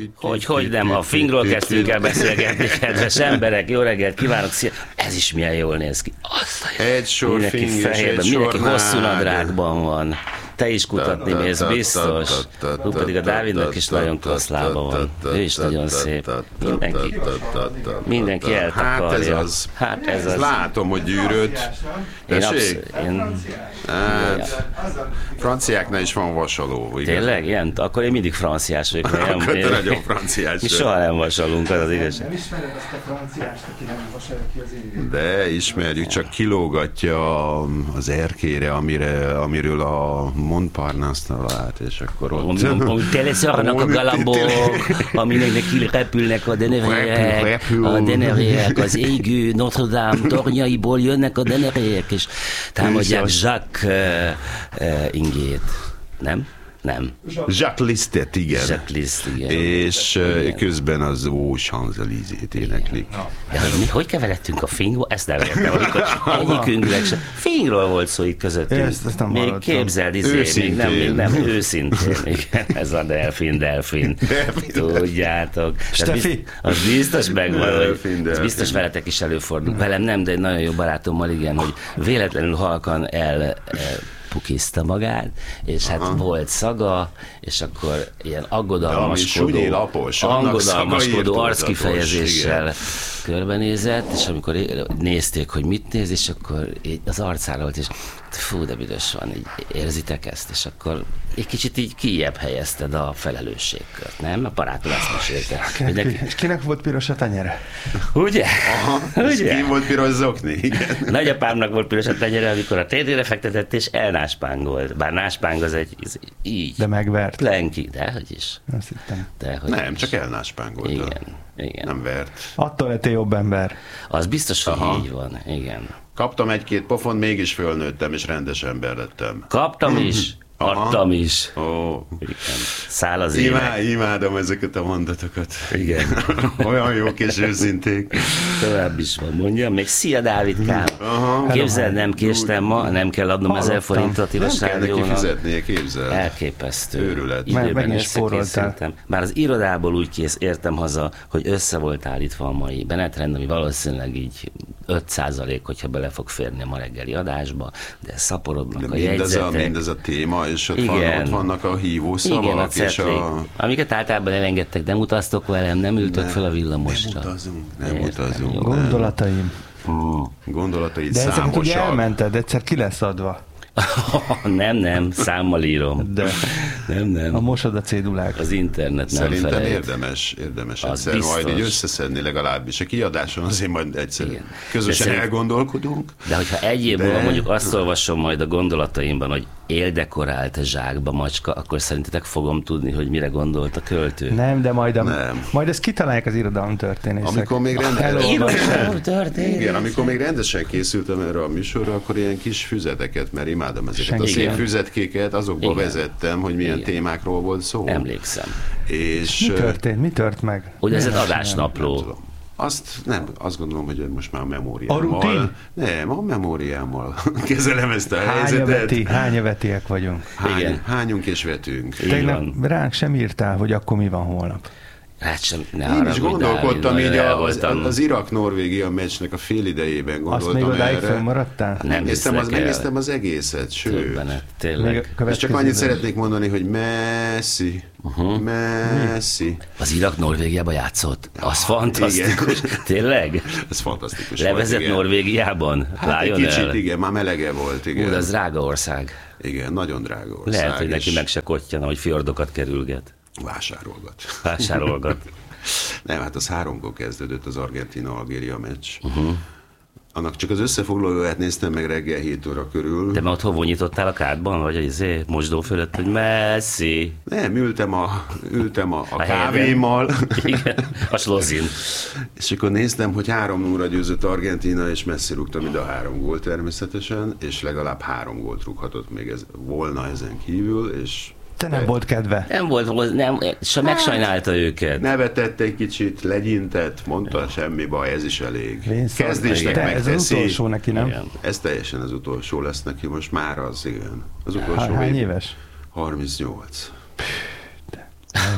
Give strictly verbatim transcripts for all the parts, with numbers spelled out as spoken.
Hogy, hogy nem, a Fingról kezdtünk el beszélgetni, kedves emberek, jó reggelt kívánok, szia. Ez is milyen jól néz ki. Egy sor mindenki Fing és fehérben, egy sor mindenki hosszú nád. nadrágban van. Te is kutatni mész, biztos. Hú, pedig a Dávidnak is nagyon klassz lába van. Ő is nagyon szép. Mindenki, mindenki eltakarja. Hát ez az. Hát ez az. Látom, hogy gyűrött. Én Tessék? absz- én... Hát, franciáknál is van vasaló. Igen. Tényleg? Ilyen? Akkor én mindig franciás vagyok. mert Akkor én- te nagyon franciás Mi vagy. soha nem vasalunk, az az igazság. Nem ismered azt a franciást, aki nem vasalja ki az évét? De ismerjük, csak kilógatja az erkére, amire, amiről a Montparnasse talált, és akkor ott... Ahogy teleszarnak a galambok, aminek neki repülnek a deneréek, Repül, a repül. deneréek, az égő Notre Dame tornyaiból jönnek a deneréek, és támadják És Jacques uh, uh, ingét. Nem? Nem. Jacques Listet, igen. Jacques List, igen. És uh, közben az ó Champs-Élysées-t éneklik. De hogy, mi, hogy keveredtünk a Fingba? Ezt nem értem, amikor egyikünknek sem. Fingról volt szó itt közöttünk. Ezt- ezt nem még hallottam. képzeld, izé, még nem, még Őszintén. nem, őszintén. Igen, ez a delfin, delfin. Tudjátok. Ez Steffi? bizt- Az biztos megvan, hogy Delfin, ez delfin. biztos veletek is előfordul. Velem nem, de egy nagyon jó barátommal igen, hogy véletlenül halkan el eh, pukizta magát, és hát Aha. volt szaga, és akkor ilyen De ami aggodalmaskodó, sunyi lapos, annak szaga aggodalmaskodó írtózatos, arckifejezéssel körbenézett, és amikor é- nézték, hogy mit néz, és akkor így az arcára volt, és fú, de büdös van, így érzitek ezt, és akkor egy kicsit így kijjebb helyezted a felelősségkört, nem? A barátom ezt mesélte. hogy neki- És kinek volt piros a tenyere? Ugye? Aha, és Ugye? ki volt piros zokni? Igen. Nagyapámnak volt piros a tenyere, amikor a térdére fektetett, és elnáspángolt. Bár náspáng az egy íz- így. De megvert. Plenki, dehogy is. Azt hittem. Dehogy Nem, is. csak elnáspángolta. Igen, igen. Nem vert. Attól lettél jobb ember. Az biztos, hogy Aha. így van, igen. Kaptam egy-két pofont, mégis fölnőttem, és rendes ember lettem. Kaptam is, Aha. adtam is. Ó, Igen. Száll az Imá, ének. imádom ezeket a mondatokat. Igen. Olyan jók és őszinték. Tovább is van, mondjam. Még szia, Dávidkám. Aha. Képzeld, nem késtem ma, nem kell adnom ezer Hallottam. forintot Nem Tilos kell neki Rádiónak. fizetnie, képzel. Elképesztő. Őrület. Meg- Időben meg is spóroltál. összekészültem. Már az irodából úgy kész értem haza, hogy össze volt állítva a mai menetrend, ami valószínűleg így öt százalék, hogyha bele fog férni a ma reggeli adásba, de szaporodnak De a mindez, a, jegyzetek. mindez a téma, és ott, Igen. van, ott vannak a hívószavak, Igen, a és cetlik. a... Amiket általában elengedtek, nem utaztok velem, nem ültök Ne, fel a villamosra. Nem utazunk, nem Értem, utazunk. jó. nem. Gondolataim. Gondolataid De ezeket ugye számosak. elmented, egyszer ki lesz adva. nem, nem, számmal írom. De Nem, nem. a mosod a cédulák. Az internet nem Szerintem felejt. érdemes, érdemes Az egyszer biztos. majd így összeszedni legalábbis. A kiadáson azért majd egyszer Igen. közösen De szerint- elgondolkodunk. De hogyha egy év De- múlva mondjuk azt olvasom majd a gondolataimban, hogy éldekorált zsákba macska, akkor szerintetek fogom tudni, hogy mire gondolt a költő. Nem, de majd, a, Nem. majd ezt kitalálják az irodalomtörténészek. Amikor még rendben- Elolvassák. történt. Igen, amikor még rendesen készültem erre a műsorra, akkor ilyen kis füzeteket, mert imádom ezeket Senki. a szép Igen. füzetkéket, azokba Igen. vezettem, hogy milyen Igen. témákról volt szó. Emlékszem. És Mi ö, történt? Mi tört meg? Ugye ez egy Nem, adásnapló. tudom. Azt nem, azt gondolom, hogy most már a A memóriámmal. rutin? Nem, a memóriámmal kezelem ezt a Hány helyzetet. veti, hány vetiek vagyunk. Hány, Igen. hányunk és vetünk. Így Tegnap van. ránk sem írtál, hogy akkor mi van holnap. Hát sem, ne Én haragudj, is gondolkodtam Dávid, így el a, az, voltam. az Irak-Norvégia meccsnek a fél idejében Azt gondoltam még odáig erre. fönnmaradtál? Nem Megnéztem az, hiszlek el. megnéztem az egészet, sőt. Többenet, Még tényleg. a És következő csak annyit időben. szeretnék mondani, hogy Messi, uh-huh. Messi. Az Irak Norvégiába játszott? Az fantasztikus. Tényleg? Ez fantasztikus Levezett volt, igen. Norvégiában? Hát egy Lionel? kicsit, igen, már melege volt, igen. Ú, de az drága ország. Igen, nagyon drága ország. Lehet, hogy neki és meg se kottyan, hogy fjordokat kerülget. vásárolgat. Vásárolgat. Nem, hát az háromkor kezdődött az Argentina-Algéria meccs. Uh-huh. Annak csak az összefoglalóját néztem meg reggel hét óra körül. De már ott hova nyitottál a kádban? Vagy izé, mosdó fölött, hogy Messi. Nem, ültem a, ültem a, a A kávémmal, Igen, a slozin. és akkor néztem, hogy három nulla győzött Argentina, és messzi rúgtam ide a három gólt természetesen, és legalább három gólt rúghatott még ez, volna ezen kívül, és Te nem volt kedve. Nem volt, nem, se megsajnálta őket. nevetett egy kicsit, legyintett, mondta, semmi baj, ez is elég. Vénszor. Kezdésnek De ez az megteszi. utolsó neki, nem? Igen. Ez teljesen az utolsó lesz neki, most már az, igen. Az utolsó Há- Hány év. éves? harmincnyolc.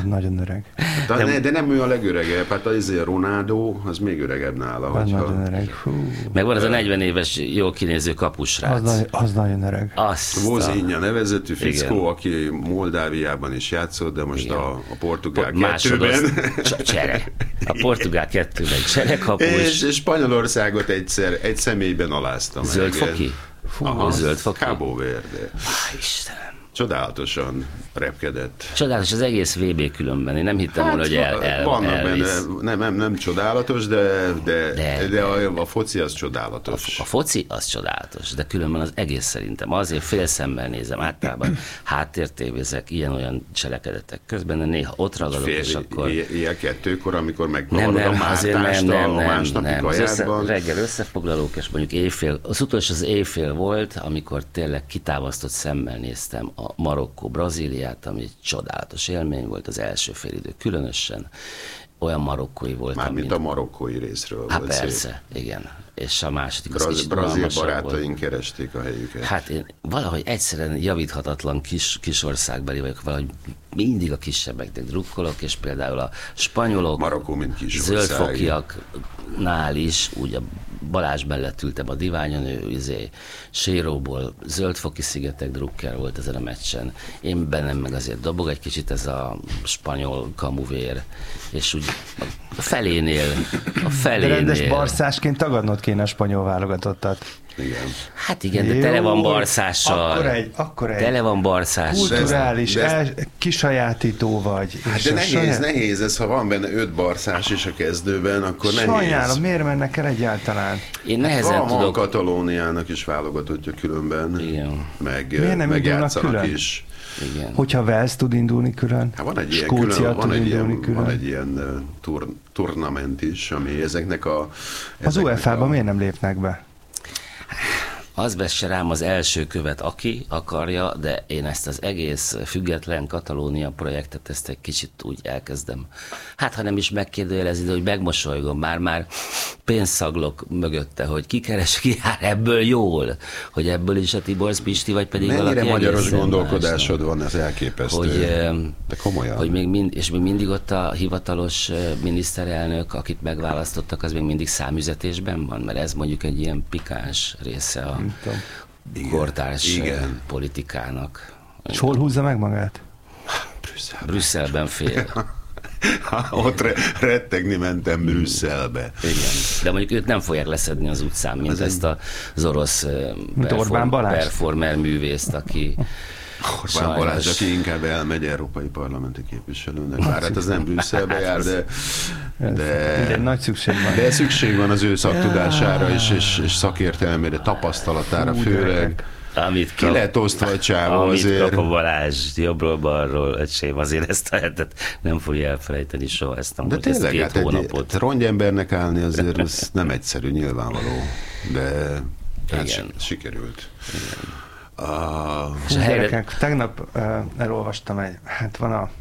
nagyon öreg. De, de, de nem ő a legöregebb, hát az Ronaldo, az még öregebb nála. Az hogyha... nagyon öreg. Hú. Meg van az a negyven éves, jól kinéző kapusrác. Az, nagy, az nagyon öreg. Azt a... Vozinha nevezetű fickó, Igen. aki Moldáviában is játszott, de most a, a portugál Po- másodosz- kettőben. Cs- Csere. A portugál kettőben cserekapus. és, és Spanyolországot egyszer egy személyben alázta meg. Zöldfoki? Aha, Zöldfoki? Cabo Verde. Á, Istenem. Csodálatosan repkedett. Csodálatos az egész vé bé különben. Én nem hittem volna, hogy el, el, vannak elvisz. benne, nem, nem, nem csodálatos, de, de, De- de, de a, a foci az csodálatos. A foci az csodálatos, de különben az egész szerintem. Azért fél szemmel nézem, általában háttértévézek ilyen-olyan cselekedetek közben, de néha ott ragadok, Fél, és akkor... Ilyen kettőkor, amikor Nem, megkavarod a nem, azért nem, mártást nem, a nem, másnapi nem. Az össze, kajádban. reggel összefoglalók, és mondjuk éjfél, az utolsó az éjfél volt, amikor tényleg kitámasztott szemmel néztem a Marokkó-Brazíliát, ami egy csodálatos élmény volt, az első félidő különösen. Olyan marokkói voltam, Mármint a marokkói részről Hát volt persze, szép. igen. És a második az Braz, kicsit brazil unalmasabb volt. barátaink keresték a helyüket. Hát én valahogy egyszerűen javíthatatlan kis, kis országbeli vagyok, valahogy mindig a kisebbeknek drukkolok, és például a spanyolok, Marokkó, mint kis ország. zöldfokiaknál is, úgy a Balázs mellett ültem a diványon, ő izé, Séróból zöldfoki szigetek drukker volt ezen a meccsen. Én bennem meg azért dobog egy kicsit ez a spanyol kamuvér, és úgy a felénél, a De felénél... rendes barszásként tagadnod kéne a spanyol válogatottat. Igen. Hát igen, de tele van barszással. Akkor egy, akkor egy Tele van barszással. kulturális, De ez- el, kisajátító vagy. Hát és de a nehéz, saját- nehéz ez, ha van benne öt barszás is a kezdőben, akkor nehéz. Sajnálom, miért mennek el egyáltalán? Én nehezen Van, van tudok... Katalóniának is válogatottja különben. Igen. Meg, Miért nem meg indulnak játszanak külön? is. Igen. Hogyha Wales tud indulni külön, Hát van egy ilyen, Skócia külön, van tud egy indulni ilyen, külön. van egy ilyen uh, tur, turnament is, ami ezeknek a... Az ezeknek u e fá-ba a- miért nem lépnek be? Az vesse rám az első követ, aki akarja, de én ezt az egész független Katalónia projektet, ezt egy kicsit úgy elkezdem. Hát, ha nem is megkérdőjelezi, de hogy megmosolygom, már-már pénzszaglok mögötte, hogy ki keres, ki jár ebből jól, hogy ebből is a Tibor Pisti, vagy pedig Mennyire valaki magyaros egészen gondolkodásod másnak. van, ez elképesztő. Hogy, eh, De komolyan. Hogy még mind, és még mindig ott a hivatalos eh, miniszterelnök, akit megválasztottak, az még mindig számüzetésben van, mert ez mondjuk egy ilyen pikáns része a Igen, kortárs igen. politikának. És hol húzza meg magát? Brüsszel. Brüsszelben fél. Ott re- rettegni mentem Brüsszelbe. Igen. De mondjuk őt nem fogják leszedni az utcán, mint Ez ezt az orosz eh, Orbán Balázs? performer művészt, aki Orbán Balázs, aki inkább elmegy európai parlamenti képviselőnek. Bár hát az nem Brüsszelbe jár, de, de, Mindegy, nagy szükség van. de szükség van az ő szaktudására és, és, és szakértelmére, tapasztalatára Fú, főleg. gyerekek. amit Ki lett osztva a csávó amit azért. kap a Balázs jobbról-balról, öcsém, azért ezt a hetet nem fogja elfelejteni soha ezt a De múlt, ezt tényleg, két hát egy hónapot. rongyembernek állni azért ez nem egyszerű, nyilvánvaló. De hát Igen. si- sikerült. A, És Hú, a helyre- gyerekek, tegnap uh, elolvastam egy, hát van a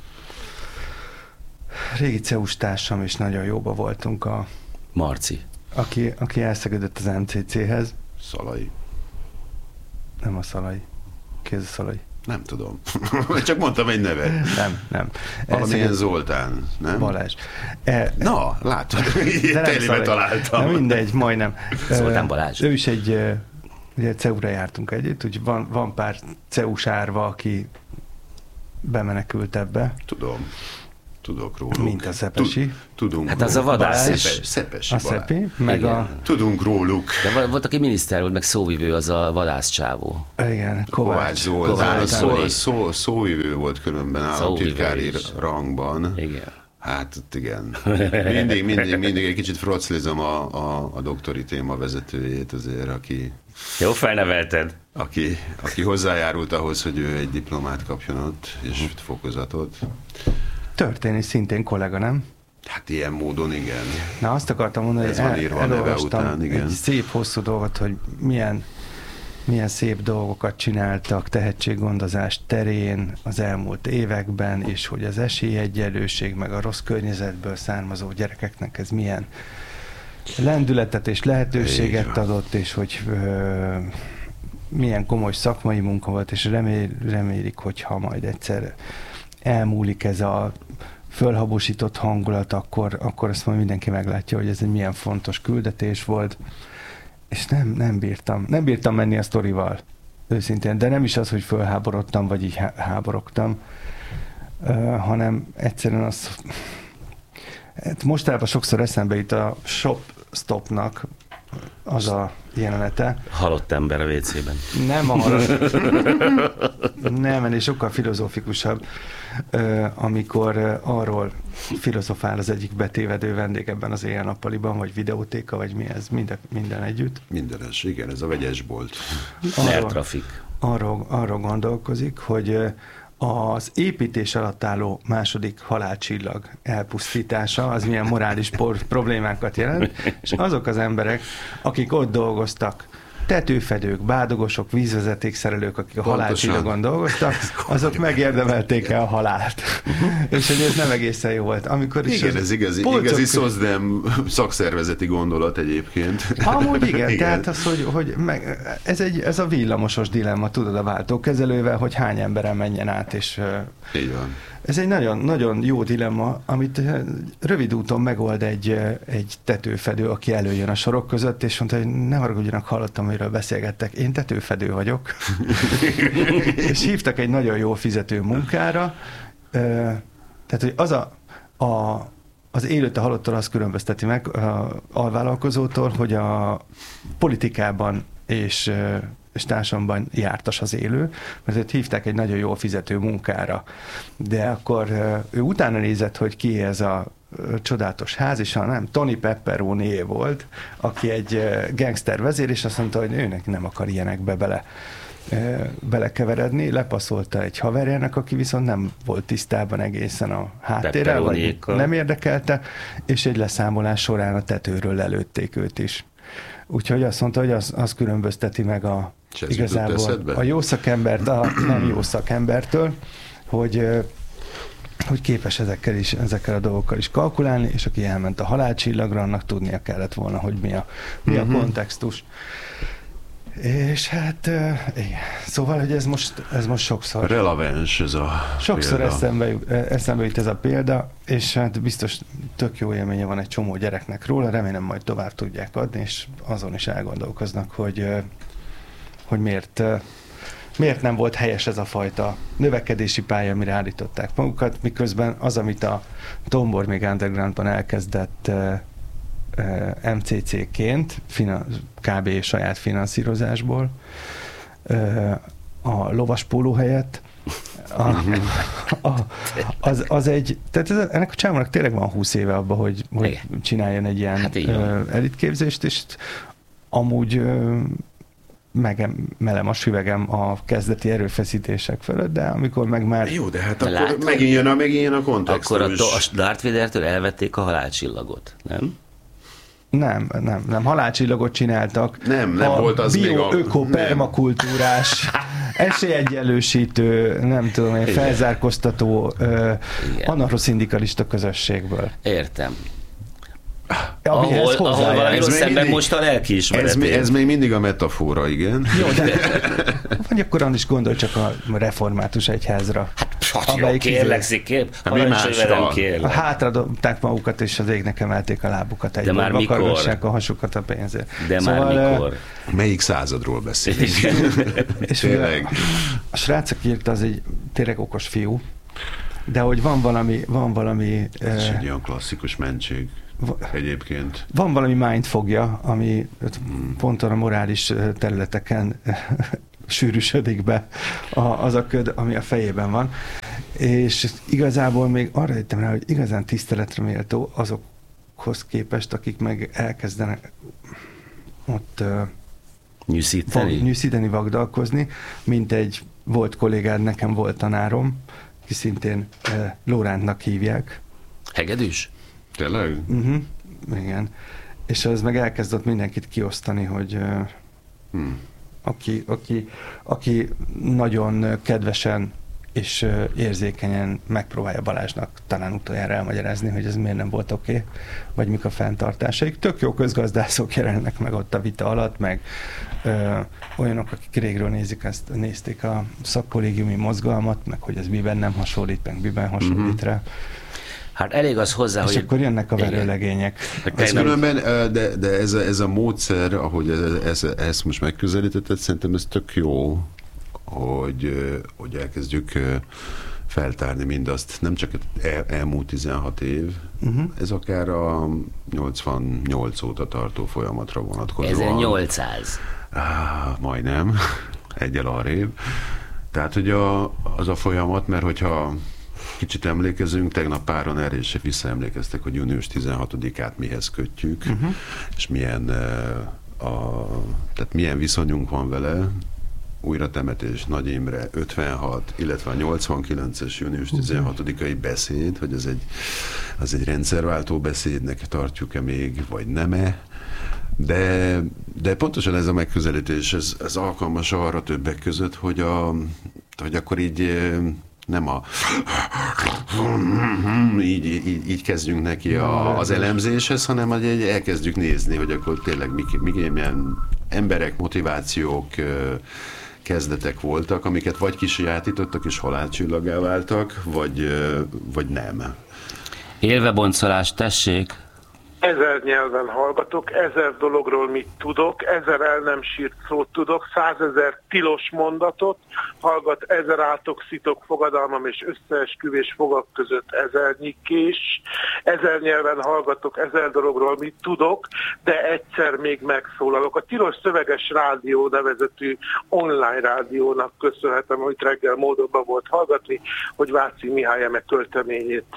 régi cé e u-s társam, és nagyon jóba voltunk, a, Marci. aki, aki elszegődött az em cé cé-hez, Szalai. nem a Szalai, ki ez a Szalai? Nem tudom. Csak mondtam egy nevet. Nem, nem. Valamilyen Elszegődött- Zoltán, nem? Balázs. E, Na, látod, de nem telibe Szalai. találtam. Na mindegy, majdnem. Zoltán Ö, Balázs. Ő is egy, ö, ugye cé e u-ra jártunk együtt, úgyhogy van, van pár cé e u-s árva, aki bemenekült ebbe, Tudom. Tudok róluk. mint a Szepesi, Tud- Tudunk Hát az a róluk. vadász Szepe- is. Szepesi a Balázs. Szepi, meg Igen. a Tudunk róluk. De vo- volt, aki miniszter volt, meg szóvivő, az a vadászcsávó. igen, Kovács Kovács. Zoltán, Kovács szó, Zoli. szó, szóvivő volt különben államtitkári is. rangban. Igen. Hát ott igen. Mindig, mindig, mindig egy kicsit froclizom a, a, a doktori téma vezetőjét azért, aki, Jó felnevelted. aki, aki hozzájárult ahhoz, hogy ő egy diplomát kapjon ott, és fokozatot. Történész szintén kollega, nem? Hát ilyen módon igen. Na azt akartam mondani, Ez hogy van el, írva a neve elolvastam után, igen. egy szép hosszú dolgot, hogy milyen, milyen szép dolgokat csináltak tehetséggondozás terén az elmúlt években, és hogy az esélyegyenlőség meg a rossz környezetből származó gyerekeknek ez milyen lendületet és lehetőséget Így van. adott, és hogy ö, milyen komoly szakmai munka volt, és remél, remélik, hogyha majd egyszer elmúlik ez a fölhabosított hangulat, akkor, akkor azt majd mindenki meglátja, hogy ez egy milyen fontos küldetés volt, és nem, nem bírtam, nem bírtam menni a sztorival, őszintén, de nem is az, hogy fölháborodtam, vagy így háborogtam, uh, hanem egyszerűen az, hát mostában sokszor eszembe jut a Shop Stopnak az a jelenete. Halott ember a vécében. Nem a halott. Nem, ennél sokkal filozófikusabb, amikor arról filozofál az egyik betévedő vendég ebben az éjjel-nappaliban, vagy videótéka, vagy mi ez, minden, minden együtt. Mindenes, igen, ez a vegyesbolt. Nertrafik. Arról, arról gondolkozik, hogy az építés alatt álló második halálcsillag elpusztítása az milyen morális problémákat jelent, és azok az emberek, akik ott dolgoztak, tetőfedők, bádogosok, vízvezetékszerelők, akik a halálcsillagon dolgoztak, azok megérdemelték el a halált. És hogy ez nem egészen jó volt. Amikor is igen, ez igazi, igazi szozdem szakszervezeti gondolat egyébként. Amúgy igen, igen. Tehát az, hogy, hogy meg, ez, egy, ez a villamosos dilemma, tudod, a váltókezelővel, hogy hány emberen menjen át, és így van. Ez egy nagyon, nagyon jó dilemma, amit rövid úton megold egy, egy tetőfedő, aki előjön a sorok között, és mondta, hogy ne haragudjanak, hallottam, amiről beszélgettek. Én tetőfedő vagyok. És hívtak egy nagyon jó fizető munkára. Tehát, hogy az a, a, az élőt a halottól azt különbözteti meg a alvállalkozótól, hogy a politikában és és társadalomban jártas az élő, mert őt hívták egy nagyon jól fizető munkára. De akkor ő utána nézett, hogy ki ez a csodálatos ház, és ha nem, Tony Pepperoni volt, aki egy gangster vezér, és azt mondta, hogy őnek nem akar ilyenekbe bele, belekeveredni, lepaszolta egy haverjának, aki viszont nem volt tisztában egészen a háttérrel, vagy nem érdekelte, és egy leszámolás során a tetőről lelőtték őt is. Úgyhogy azt mondta, hogy az, az különbözteti meg a, igazából a jó szakembert a nem jó szakembertől, hogy, hogy képes ezekkel, is, ezekkel a dolgokkal is kalkulálni, és aki elment a halálcsillagra, annak tudnia kellett volna, hogy mi a, mi a kontextus. És hát igen. Szóval, hogy ez most, ez most sokszor... Releváns ez a Sokszor eszembe, eszembe jut ez a példa, és hát biztos tök jó élménye van egy csomó gyereknek róla, remélem majd tovább tudják adni, és azon is elgondolkoznak, hogy, hogy miért, miért nem volt helyes ez a fajta növekedési pálya, amire állították magukat, miközben az, amit a Tombor még undergroundban elkezdett em cé cé-ként, kb. Saját finanszírozásból, a lovaspóló helyett, a, a, az, az egy, tehát ez, ennek a csámának tényleg van húsz éve abban, hogy, hogy csináljon egy ilyen hát elitképzést, és amúgy megemelem a süvegem a kezdeti erőfeszítések fölött, de amikor meg már... Jó, de hát de akkor látod, megint jön a, megint jön a kontextus. Akkor a, a Darth Vadertől elvették a halálcsillagot, nem? Nem, nem, nem. Halálcsillagot csináltak. Nem, nem a volt az bio, még a... öko, permakultúrás, esélyegyenlősítő, nem tudom én, felzárkóztató, anarchoszindikalista közösségből. Értem. Ahol, ahol valami rossz ember most a lelkiismeretén. Ez, ez még mindig a metafora, igen. Jó, de vagy akkor is gondolj csak a református egyházra. Hát jó, kérlek, szépen, parancsolj velem, kérlek. Hátradobták magukat, és az égnek emelték a lábukat. Egy de már mikor? A hasukat a pénzért. De szóval, már mikor? Melyik századról beszélünk? És tényleg. A srác, aki írta, az egy tényleg okos fiú, de hogy van valami... Van valami ez uh, egy olyan klasszikus mentség. Egyébként. Van valami mindfogja, ami hmm. ponton a morális területeken sűrűsödik be az a köd, ami a fejében van. És igazából még arra jöttem rá, hogy igazán tiszteletre méltó azokhoz képest, akik meg elkezdenek ott nyűszíteni, nyűszíteni vagdalkozni, mint egy volt kollégád, nekem volt tanárom, ki szintén Lórántnak hívják. Hegedűs? Tényleg? Uh-huh. Igen. És az meg elkezdett mindenkit kiosztani, hogy uh, hmm. aki, aki, aki nagyon kedvesen és érzékenyen megpróbálja Balázsnak talán utoljára elmagyarázni, hogy ez miért nem volt oké, okay, vagy mik a fenntartásaik. Tök jó közgazdászok jelennek meg ott a vita alatt, meg ö, olyanok, akik régről nézik ezt, nézték a szakkollégiumi mozgalmat, meg hogy ez miben nem hasonlít, meg miben hasonlít mm-hmm. rá. Hát elég az hozzá, és hogy... akkor jönnek a verőlegények. Ez különben, de, de ez, a, ez a módszer, ahogy ez, ez, ezt most megközelítetted, szerintem ez tök jó, hogy, hogy elkezdjük feltárni mindazt. Nem csak el, elmúlt tizenhat év, uh-huh. ez akár a nyolcvannyolc óta tartó folyamatra vonatkozóan. ezernyolcszáz. Ah, majdnem, egyel arrébb. Tehát, hogy a, az a folyamat, mert hogyha kicsit emlékezünk, tegnap páran erre is visszaemlékeztek, hogy június tizenhatodikát mihez kötjük, uh-huh. és milyen, a, tehát milyen viszonyunk van vele. Újratemetés, Nagy Imre, ötvenhat, illetve a nyolcvankilences június tizenhatodikai beszéd, hogy ez egy, az egy rendszerváltó beszédnek tartjuk-e még, vagy nem-e. De, de pontosan ez a megközelítés, ez, ez alkalmas arra többek között, hogy, a, hogy akkor így nem a így, így, így kezdjünk neki a, az elemzéshez, hanem hogy elkezdjük nézni, hogy akkor tényleg mik, mik milyen emberek, motivációk, kezdetek voltak, amiket vagy kisajátítottak és halálcsillagá váltak, vagy, vagy nem. Élve boncolás, tessék! Ezer nyelven hallgatok, ezer dologról mit tudok, ezer el nem sírt szót tudok, százezer tilos mondatot, hallgat ezer átok, szitok, fogadalmam és összeesküvés fogak között ezernyi kés, ezer nyelven hallgatok, ezer dologról mit tudok, de egyszer még megszólalok. A Tilos Szöveges Rádió nevezetű online rádiónak köszönhetem, hogy reggel módonban volt hallgatni, hogy Váci Mihály eme költeményét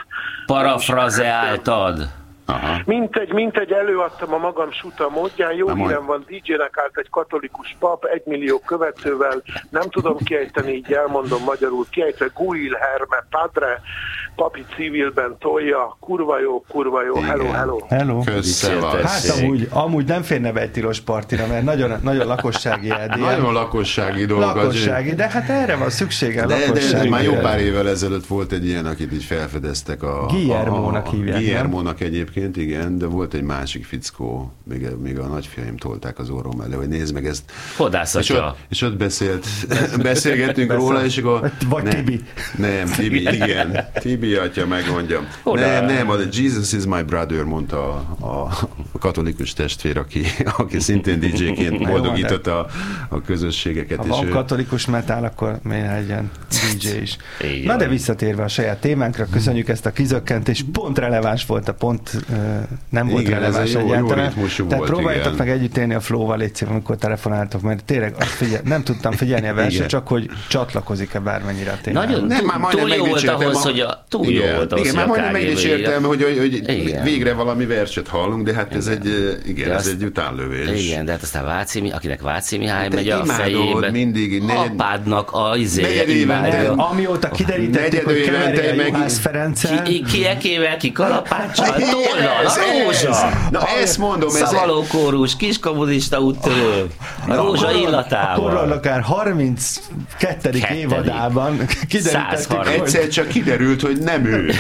parafrazeáltad. Aha. Mintegy, mintegy, előadtam a magam suta módján, jó hírem van, dé jének állt egy katolikus pap, egymillió követővel, nem tudom kiejteni, így elmondom magyarul, kiejtve Guil Herme Padre, papi civilben tolja, kurva jó, kurva jó, hello, hello. Hello. Köszönöm. Hát amúgy, amúgy nem férne be egy tilos partira, mert nagyon, nagyon lakossági edél. Nagyon lakossági dolgok. Lakossági, de hát erre van szüksége. De, de, de már jó pár évvel ezelőtt volt egy ilyen, akit így felfedeztek a... Guillermo-nak hívják. Guillermo-nak egyébként, igen, de volt egy másik fickó, még, még a nagyfiaim tolták az orrom elő, hogy nézd meg ezt. Hodászatja. És ott, és ott beszélt, beszélgettünk róla, és akkor... Vagy nem, Tibi. Nem, Tibi, igen. Tibi atya, megmondja. Nem, nem, a Jesus is my brother, mondta a, a katolikus testvér, aki, aki szintén dé jéként boldogította a, a közösségeket. Ha és van ő... katolikus metal, akkor miért legyen dé jé is. Igen. Na de visszatérve a saját témánkra, köszönjük ezt a kizökkentést, pont releváns volt a pont, nem volt igen, releváns jó, egyáltalán. Jó Tehát volt, próbáljátok igen. meg együtt élni a flow-val, légy szíves, amikor telefonáltok, mert tényleg azt figyel, nem tudtam figyelni a verset, csak hogy csatlakozik-e bármennyire a témára. Nagyon nem, már túl jó volt ahhoz, a... hogy a, túl igen, jó volt ahhoz, igen, már majdnem meg is értem, hogy, hogy, hogy végre valami verset hallunk, de hát ez igen. egy, igen, ez azt, egy utánlövés. Igen, de hát aztán Váci, akinek Váci Mihály de megy a fejébe. Mindig, ne, apádnak a izé, évente, amióta kiderítettük, hogy keverje a Juhász Ferenccel. Ki, ki ekével, ki kalapáccsal, tollal, a rózsa. Na ezt mondom. Szavaló kórus, kis kommunista úttörő, a rózsa illatával. Akkor akár harminckettedik évadában kiderítettük, egyszer csak kiderült, hogy nem ő.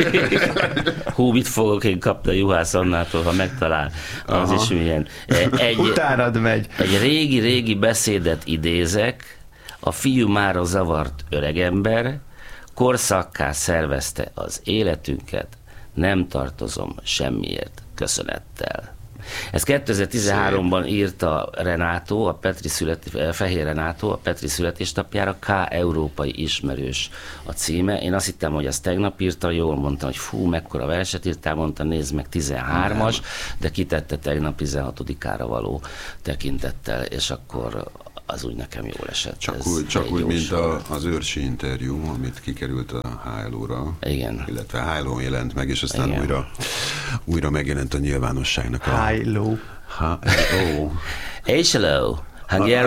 Hú, mit fogok én kapni a Juhász Annától, ha megtalál. Az is milyen. Egy, utánad megy. Egy régi-régi beszédet idézek, a fiú mára zavart öregember, korszakká szervezte az életünket, nem tartozom semmiért köszönettel. Ez kétezer-tizenháromban írta Renátó, a Petri szület, Fehér Renátó, a Petri születésnapjára, K. Európai Ismerős a címe. Én azt hittem, hogy azt tegnap írta, jól mondtam, hogy fú, mekkora verset írtál, mondta, nézd meg, tizenhármas, de kitette tegnap tizenhatodikára való tekintettel, és akkor az úgy nekem jól esett. Csak úgy, csak úgy mint a, az őrsi interjú, amit kikerült a há el ó-ra. Igen. Illetve há el ó jelent meg, és aztán igen. újra, újra megjelent a nyilvánosságnak a... há el ó. há el ó. há el ó.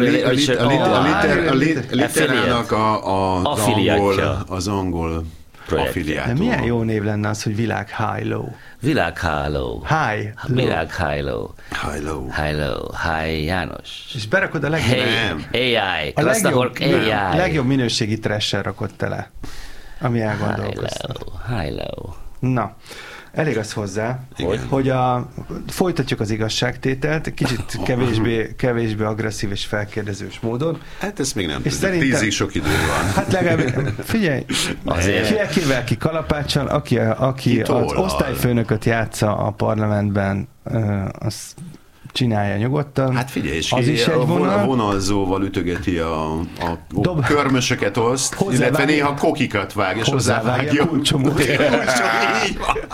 A literának az angol, az angol projektje. De milyen jó név lenne az, hogy világ high-low. Világháló. High. Világháló. High-low. Háló. Hi János. És berakod a legjobb, Nem. á i. a legjobb, á i. a legjobb minőségi trash-sel rakod tele, ami elgondolkoztat. Háló. Na, elég az hozzá, Igen. hogy a, folytatjuk az igazságtételt, kicsit kevésbé, kevésbé agresszív és felkérdezős módon. Hát ezt még nem És tudom. szerintem- Tízig sok idő van. Hát legalább, figyelj, Azért. ki, kivel ki kalapáccsal, aki, aki Ki az tollal. osztályfőnököt játsza a parlamentben, ö, az csinálja nyugodtan. Hát figyelj, és az ki is egy a vonal. vonal. vonalzóval ütögeti a, a Dob- körmösöket oszt, Hozzávágja- illetve néha kokikat vág, és hozzávágja hozzávágja a kulcsomót. Kulcsomót, így van.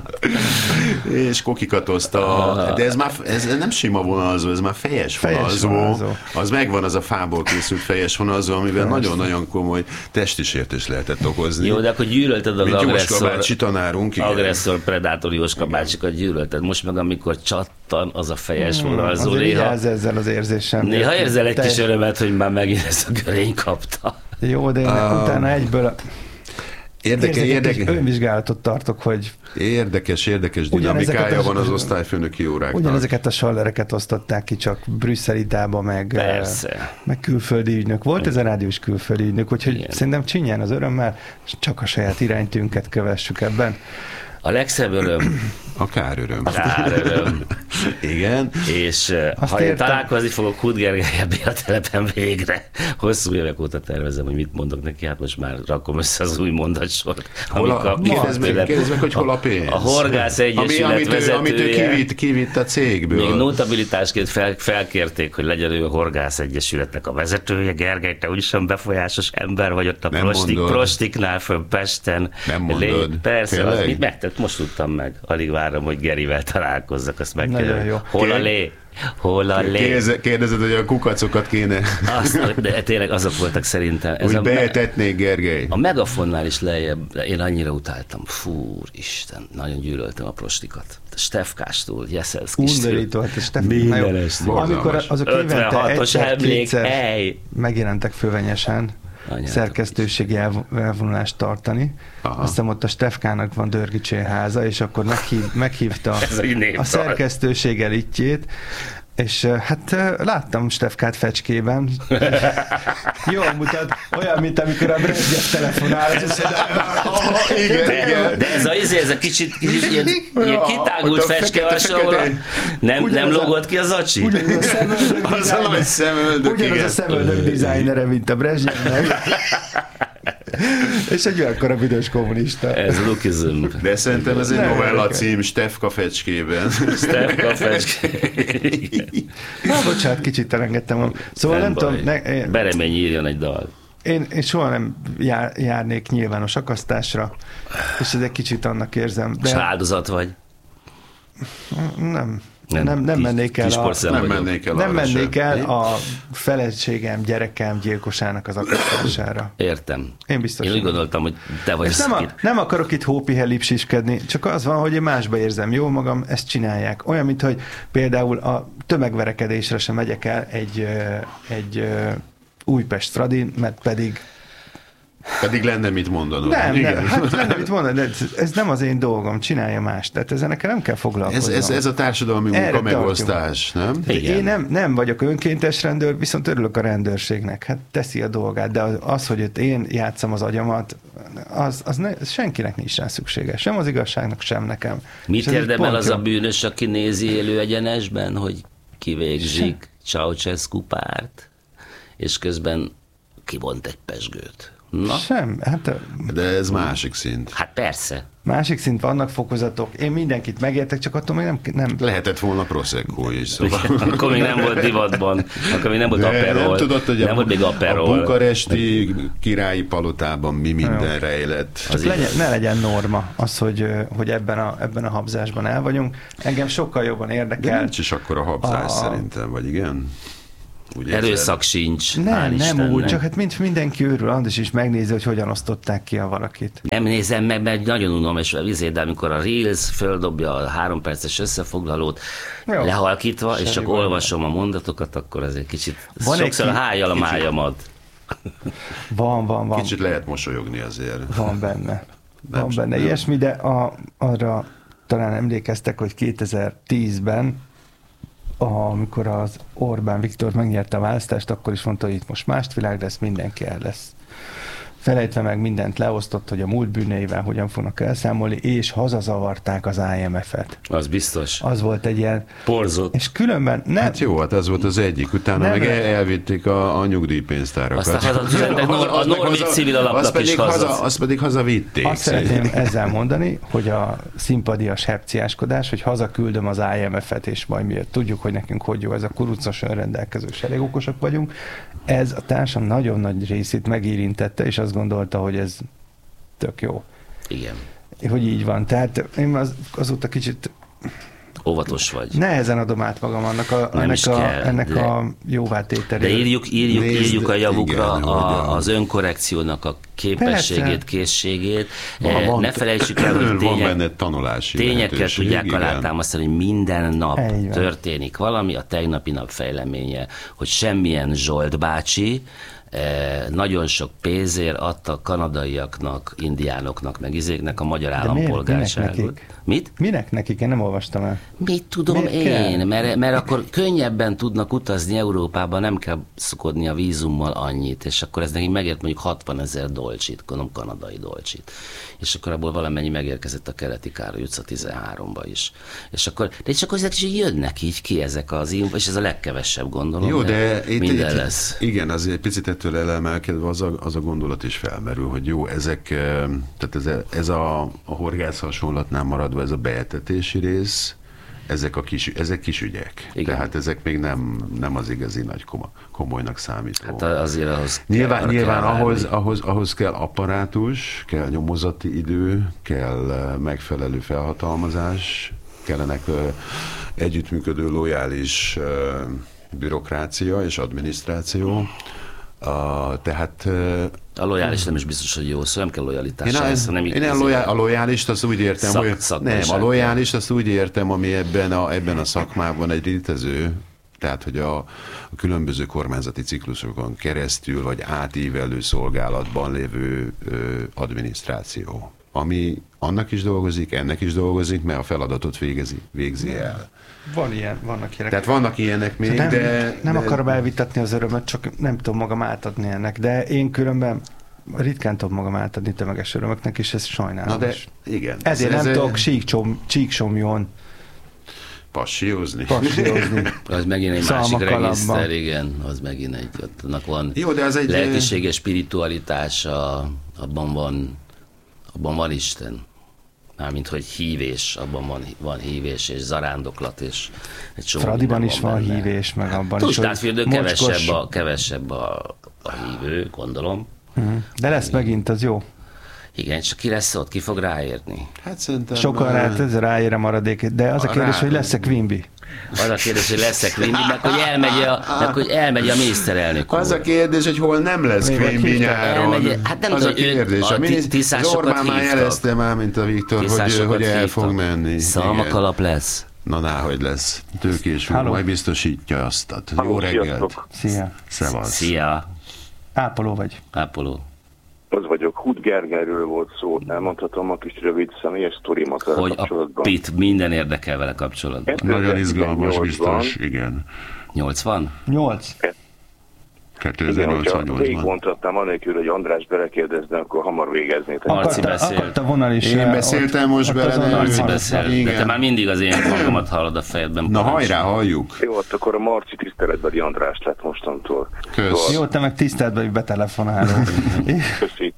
És kokikat oszt a... De ez már ez nem sima vonalzó, ez már fejes, Fejes vonalzó. vonalzó. Az megvan, az a fából készült fejes vonalzó, amivel nagyon-nagyon komoly testi sértést lehetett okozni. Jó, de akkor gyűlölted az Mint Jóska agresszor, bácsi tanárunk, igen. agresszor predátor Jóska bácsikat gyűlölted. Most meg amikor csattan az a fejes vonalzó, Azért néha, vigyázz ezzel az érzéssel. néha érzel egy Te- kis örömet, hogy már megint ezt a görény kapta. Jó, de én Ah. utána egyből Érdeke, érzek egy kis érdeke, önvizsgálatot tartok, hogy érdekes, érdekes Ugyanezeket dinamikája az- van az osztályfőnöki óráknak. ugyanezeket a sallereket osztották ki, csak brüsszeli dába, meg, Persze. meg külföldi ügynök. Volt ez a rádiós külföldi ügynök, úgyhogy Igen. szerintem csinyán az örömmel, és csak a saját iránytünket kövessük ebben. A legszebb öröm, Akár öröm. kár öröm, Igen. és eh, Azt ha én értem. találkozni fogok Hut Gergellyel a telepen végre, hosszú évek óta tervezem, hogy mit mondok neki, hát most már rakom össze az új mondatsort. Hol a, kap- kérdezd meg, tőlem. kérdezd meg, hogy hol a pénz. A Horgász Egyesület Ami, amit, ő, amit ő vezetője. kivitt, kivitt a cégből. Még notabilitásként fel, felkérték, hogy legyen ő a Horgász Egyesületnek a vezetője. Gergely, te úgyis olyan befolyásos ember vagy ott a Nem prostik, mondod. prostiknál föl Pesten. Nem mondod. Persze, az, Tényleg? mit megtett, most tudtam meg. Alig várom, hogy Gerivel találkozzak, azt Nagyon megkérdezem. jó. Hol a Kér- lé? Hol a lé? Kérdezed, kérdezed, hogy a kukacokat kéne Azt, de tényleg azok voltak szerintem. Ez úgy a, beetetnék, Gergely. a Megafonnál is lejjebb, én annyira utáltam. Fú, Isten, nagyon gyűlöltem a prostikat. A Stefkástól, Jeszelszki. Undorító, hát és te, na jó, Mindenes. amikor azok évente ötvenhatos egyszer, emlék, kétszer ej! megjelentek fölvenyesen Anyátok szerkesztőségi elv- elvonulást tartani. Aha. Azt hiszem ott a Stefkának van Dörgicsél háza, és akkor meghív, meghívta Ez egy névdal. a szerkesztőség elitjét, és eh, hát eh, láttam Stefkát fecskében. Jól mutat, olyan, mint amikor a Brezsnyev telefonál, az Igen, De, igen. de ez a izé, ez a kicsit, kicsit ilyen, ilyen Ja, kitágult ott a fecske fekete- alsóra. fekete- Nem, nem Ugyanaz a- lógott ki az acsi? Ugyanaz a szemöldök Az a nagy szemöldök, Ugyanaz igen. a szemöldök dizájnere, mint a Brezsnyevnek. És egy olyankora büdös kommunista. Ez lukizm. De szerintem ez egy Nem novella érdekel. cím Stefka fecskében. Stefka fecske. Na, bocsánat, kicsit elengedtem. magam. Szóval nem, baj. tudom, ne, én, Beremény írjon egy dal. én, én soha nem jár, járnék nyilvános akasztásra, és ez egy kicsit annak érzem. És De áldozat vagy? nem, nem, nem, nem kis- mennék el a, kisportszem Nem vagyok. mennék el nem arra mennék sem. el a feleségem, gyerekem gyilkosának az akasztására. Értem. Én biztos Én úgy nem. gondoltam, hogy te vagy És nem, a, nem akarok itt hópihe lipsiskedni, csak az van, hogy én másba érzem jól magam, ezt csinálják. Olyan, mint hogy például a tömegverekedésre sem megyek el egy, ö, egy ö, Újpest Stradin, mert pedig Pedig lenne mit mondanod. nem, Igen. nem, hát lenne mit mondani, de ez, ez nem az én dolgom, csinálja más. Tehát ezzel nekem nem kell Ez, foglalkoznom. ez, ez a társadalmi Erre munka megosztás, nem? Igen. Én nem, nem vagyok önkéntes rendőr, viszont örülök a rendőrségnek. Hát teszi a dolgát, de az, az hogy ott én játszom az agyamat, az, az ne, senkinek nincs rá szüksége. Sem az igazságnak, sem nekem. Mit És ez így érdemel pont az jó. a bűnös, aki nézi élő egyenesben, hogy kivégzik Ceausescu párt, és közben kivont egy pezsgőt? Na, Sem, hát De ez másik szint. hát persze. másik szint vannak fokozatok. Én mindenkit megértek, csak attól még nem... nem Lehetett volna Prosecco is, szóval. Akkor még nem volt divatban, akkor még nem volt De aperol. nem tudod, hogy nem a, volt még a aperol. bukaresti királyi palotában mi minden rejlett. Csak legyen, ne legyen norma az, hogy, ö, hogy ebben, a, ebben a habzásban el vagyunk. Engem sokkal jobban De érdekel. nincs is akkor a habzás A- szerintem, vagy igen? Úgy érzed? Erőszak sincs. hál' Nem, nem Istennek. úgy, csak hát mint mindenki őrül, Andis is megnézi, hogy hogyan osztották ki a valakit. Nem nézem meg, mert nagyon unom, és vizé, de amikor a Reels földobja a három perces összefoglalót, Jó. lehalkítva, és Semmi csak baj. olvasom a mondatokat, akkor ez egy kicsit, Van egy sokszor ki- hájjal a májamat. Van, van, van, Kicsit lehet mosolyogni azért. van benne. van Nem, benne nem. ilyesmi, de a, arra talán emlékeztek, hogy kétezer-tízben, amikor az Orbán Viktor megnyerte a választást, akkor is mondta, hogy itt most mást világ lesz, mindenki el lesz felejtve, meg mindent leosztott, hogy a múlt bűneivel hogyan fognak elszámolni, és hazazavarták az I M F-et. Az biztos. Az volt egy ilyen... Porzott. És különben... Nem, Hát jó, hát ez volt az egyik, utána Nem meg el, lehet. elvitték a, a nyugdíjpénztárakat. Aztán haza, a, nor, a norvég civil alapnak azt pedig is haza. haza. Azt pedig hazavitték. Azt szeretném ezzel mondani, hogy a színpadias hepciáskodás, hogy hazaküldöm az I M F-et, és majd miért tudjuk, hogy nekünk hogy jó ez a kurucos önrendelkezős, elég okosak vagyunk. Ez a társam nagyon nagy részét megérintette, és azt gondolta, hogy ez tök jó. Igen. Hogy így van. Tehát én az, azóta kicsit Óvatos vagy. nehezen adom át magam annak a, Nem ennek, is a, kell, ennek de- a jóvátételére. De írjuk, írjuk, Nézd, írjuk a javukra igen, a, hogy a- az önkorrekciónak a képességét, Persze. készségét. Van- Eh, van- ne felejtsük el, hogy van tények, benne tanulási tényekkel lehetőség, tudják igen. alátámasztani, hogy minden nap Így van. történik valami, a tegnapi nap fejleménye, hogy semmilyen Zsolt bácsi eh, nagyon sok pénzért adta kanadaiaknak, indiánoknak, meg izéknek a magyar miért? állampolgárságot. Minek nekik? Mit? Minek nekik? Én nem olvastam el. Mit tudom Miért én? kell? Mert, mert akkor könnyebben tudnak utazni Európába, nem kell szukodni a vízummal annyit, és akkor ez nekik megért mondjuk hatvanezer dolcsit, gondolom kanadai dolcsit. És akkor abból valamennyi megérkezett a Keleti Károly utca tizenháromba is. És akkor, de csak akkor ezek is jönnek így ki ezek az info, és ez a legkevesebb gondolom, Jó, de itt, minden itt, lesz. Igen, azért egy picit ettől elemelkedve az a, az a gondolat is felmerül, hogy jó, ezek, eh, tehát ez a, ez a, a horgász hasonlatnál maradva ez a beetetési rész, ezek, a kis, ezek kis ügyek. Igen. Tehát ezek még nem, nem az igazi nagy komoly, komolynak számító. Hát azért ahhoz Nyilván, arra nyilván kell ahhoz, várni. ahhoz, ahhoz kell apparátus, kell nyomozati idő, kell eh, megfelelő felhatalmazás, kellenek eh, együttműködő, lojális eh, bürokrácia és adminisztráció. Uh, tehát uh, A lojális nem is biztos, hogy jó szó, nem kell lojalitás. én, ehhez, a, hanem én a, lojá, a lojálist azt úgy értem, Szak- hogy nem, szakmaiság. a lojálist azt úgy értem, ami ebben a, ebben a szakmában egy létező, tehát hogy a, a különböző kormányzati ciklusokon keresztül, vagy átívelő szolgálatban lévő ö, adminisztráció, ami annak is dolgozik, ennek is dolgozik, mert a feladatot végezi, végzi el. Van ilyen, vannak ilyenek. Tehát vannak ilyenek még, nem, de... nem de, akarom elvitatni az örömöt, csak nem tudom magam átadni ennek, de én különben ritkán tudom magam átadni tömeges örömöknek, és ez sajnálom. Na de is. igen. Ezért ez, nem ez tudok síkcsom, csíksomjon passírozni. passírozni. Az megint egy Szalma másik kalapban. regiszter, igen, az megint egy, ott annak van Jó, de az egy... lelkiség és spiritualitása, abban van, abban van Isten. Mármint, hogy hívés, abban van, van hívés és zarándoklat, és egy csomó Fradiban minden is van benne. hívés, meg abban is, hogy Tusnádfürdőn mocskos- kevesebb, a, kevesebb a, a hívő, gondolom. Mhm. De lesz megint, az jó. Igen, csak ki lesz ott, ki fog ráérni. Hát szerintem... Sokan eh, rá, ez ráér a maradék, de az a A kérdés, rá- hogy lesz-e Quimby? Az a kérdés, hogy lesz-e Quimby, meg hogy elmegy a, meg, hogy elmegy a miniszterelnök úr. Az a kérdés, hogy hol nem lesz Még Quimby vagy nyáron. elmegy- hát nem az tudom, a kérdés. ő- a A minisz- tisztásokat az Orbán már hívtak. jelezte már, mint a Viktor, hogy, Tisztásokat hogy el hívtak. fog menni. Igen. Szalmakalap lesz. Na, náhogy lesz. Tőkés úr, Halló. majd biztosítja azt. Jó Halló, reggelt. sziasztok. Szia. Szevasz. Szia, Ápoló vagy. Ápoló. Az vagyok, Hut Gergelyről volt szó, elmondhatom a kis rövid személyes sztorimat vele Hogy a kapcsolatban. Pit minden érdekel vele kapcsolatban. Nagyon izgalmas, kétezer-tizennyolcban biztos. Igen. nyolcvan? Nyolc. Igen, hogyha kétezer-nyolcvannyolcban. végigmondhatnám anélkül, hogy András belekérdezne, akkor hamar végeznétek. Marci Akadt, beszél. akadt a vonal is. Én eh, beszéltem most ott bele, azon nem? a- Marci Igen. beszél, de te Igen. már mindig az én hangomat hallod a fejedben. Na, parancs. hajrá, halljuk. Jó, ott akkor a Marci tiszteletbeli András lett mostantól. Kösz. Jó, te meg tiszteletben, hogy betelefonálod. Köszi.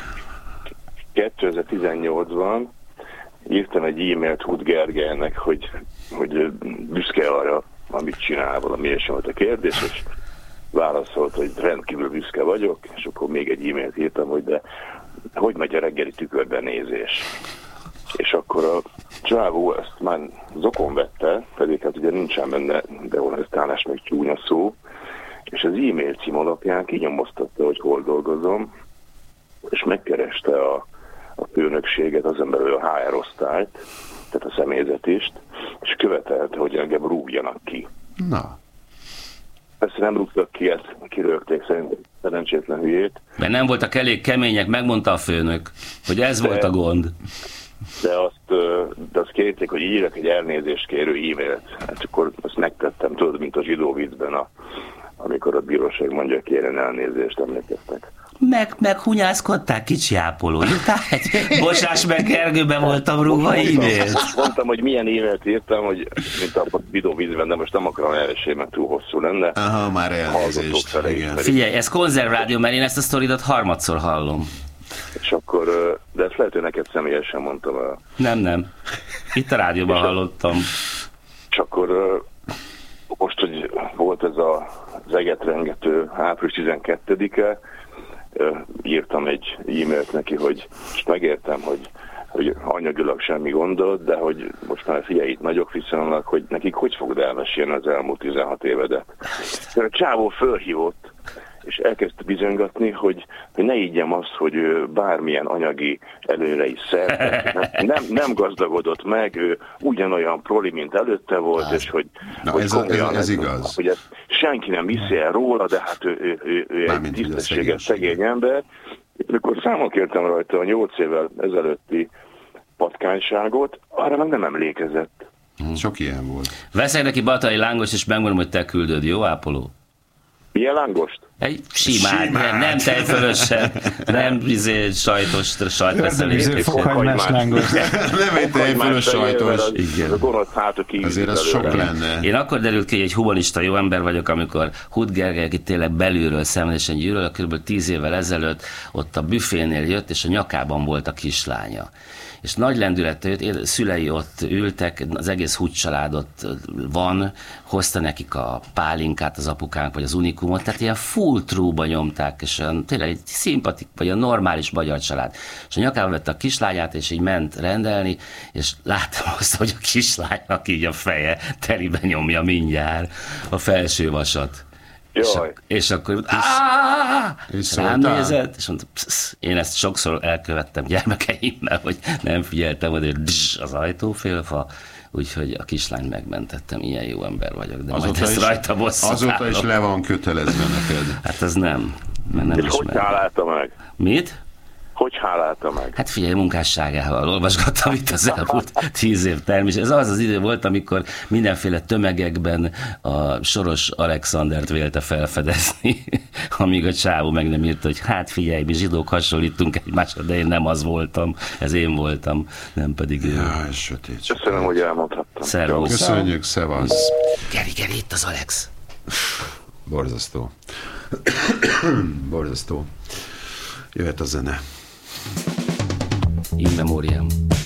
kétezer-tizennyolcban írtam egy e-mailt Hut Gergelynek, hogy, hogy büszke arra, amit csinál, valami ilyesmi volt a kérdés, és válaszolt, hogy rendkívül büszke vagyok, és akkor még egy e-mailt írtam, hogy de hogy megy a reggeli tükörben nézés. És akkor a csávó ezt már zokon vette, pedig hát ugye nincsen benne dehonestálás, meg csúnya szó, és az e-mail cím alapján kinyomoztatta, hogy hol dolgozom, és megkereste a, a főnökséget, azon belül a há er osztályt, tehát a személyzetist, és követelte, hogy engem rúgjanak ki. Na, Persze nem rúgtak ki, ezt kirögték szerintem szerencsétlen hülyét. Mert nem voltak elég kemények, megmondta a főnök, hogy ez de, volt a gond. De azt, de azt kérték, hogy írjak egy elnézést kérő e-mailt. Hát akkor azt megtettem, tudod, mint a zsidó viccben, a, amikor a bíróság mondja, kérjen elnézést, emlékeztek. Meg, meg hunyászkodták, kicsi ápoló. Írtál egy Bosás meg Gergőben voltam rúgva e-mailt. Mondtam, hogy milyen e-mailt írtam, hogy mint a zsidó viccben, de most nem akarom elmesélni, mert túl hosszú lenne. Aha, már elnézést. Figyelj, ez konzervrádió, mert én ezt a sztoridat harmadszor hallom. És akkor, de ezt lehet, hogy neked személyesen mondtam el. Nem, nem. Itt a rádióban hallottam. És akkor most, hogy volt ez a, az egetrengető április tizenkettedike, írtam egy e-mailt neki, hogy most megértem, hogy, hogy anyagilag semmi gondod, de hogy most már figyelj, nagyok viszonylag, hogy nekik hogy fogod elmesélni az elmúlt tizenhat évedet. A csávó fölhívott, és elkezdte bizonygatni, hogy, hogy ne ígyem azt, hogy ő bármilyen anyagi előre is szert, nem, nem gazdagodott meg, ő ugyanolyan proli, mint előtte volt, és hogy, na, hogy ez, a, ez, ez igaz. Hogy ezt senki nem viszi el róla, de hát ő, ő, ő, ő egy tisztességes szegény ember. Amikor számon kértem rajta a nyolc évvel ezelőtti patkányságot, arra meg nem emlékezett. Sok ilyen volt. Veszek neki batai lángost, és megmondom, hogy te küldöd, jó ápoló? Milyen lángost? Egy simát, nem, nem tejfölösen, nem izé, sajtos, sajtreszelés. Fokhagymás lángost. Nem egy tejfölös sajtos. Azért az sok lenne. Én akkor derült ki, hogy egy humanista jó ember vagyok, amikor Huth Gergely, aki tényleg belülről szenvedésen gyűlöl, kb. tíz évvel ezelőtt ott a büfénél jött, és a nyakában volt a kislánya. És nagy lendülettel jött, szülei ott ültek, az egész Huth családot van, hozta nekik a pálinkát az apukánk, vagy az unikumot, tehát ilyen full true-ba nyomták, és olyan, tényleg egy szimpatik, vagy a normális magyar család. És a nyakába vette a kislányát, és így ment rendelni, és láttam azt, hogy a kislánynak így a feje telibe nyomja mindjárt a felső vasat. És, ak- és akkor és rám nézett, és mondta, én ezt sokszor elkövettem gyermekeimmel, hogy nem figyeltem, hogy az ajtófélfa, úgyhogy a kislányt megmentettem, ilyen jó ember vagyok, de azóta majd ezt rajta bosszút Azóta állom. is le van kötelezve neked. Hát az nem, mert nem és ismerem. hogy hálálta meg? Mit? Hogy hálálta meg? Hát figyelj, munkásságával olvasgattam itt az elmúlt tíz év termés. Ez az az idő volt, amikor mindenféle tömegekben a Soros Alexandert vélte felfedezni, amíg a csávó meg nem írta, hogy hát figyelj, mi zsidók hasonlítunk egymásra, de én nem az voltam, ez én voltam, nem pedig ő. Jaj, sötét. Köszönöm, hogy elmondhattam. Szervusz. Köszönjük, szevasz. Geri, Geri, itt az Alex. Borzasztó. Borzasztó. Jöhet a zene. In memoriam.